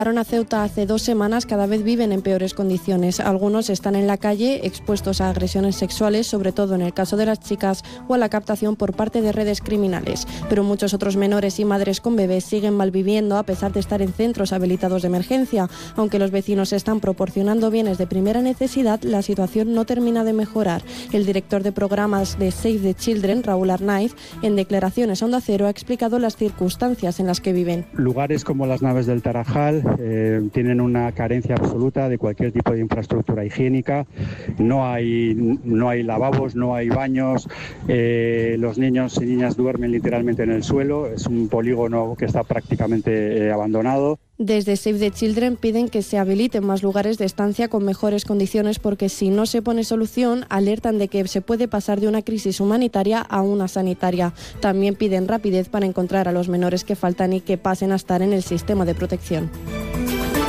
A Ceuta hace 2 semanas cada vez viven en peores condiciones. Algunos están en la calle expuestos a agresiones sexuales, sobre todo en el caso de las chicas, o a la captación por parte de redes criminales. Pero muchos otros menores y madres con bebés siguen malviviendo a pesar de estar en centros habilitados de emergencia. Aunque los vecinos están proporcionando bienes de primera necesidad, la situación no termina de mejorar. El director de programas de Save the Children, Raúl Arnaiz, en declaraciones a Onda Cero ha explicado las circunstancias en las que viven. Lugares como las Naves del Tarajal tienen una carencia absoluta de cualquier tipo de infraestructura higiénica. No hay lavabos, no hay baños, los niños y niñas duermen literalmente en el suelo. Es un polígono que está prácticamente abandonado. Desde Save the Children piden que se habiliten más lugares de estancia con mejores condiciones porque si no se pone solución, alertan de que se puede pasar de una crisis humanitaria a una sanitaria. También piden rapidez para encontrar a los menores que faltan y que pasen a estar en el sistema de protección.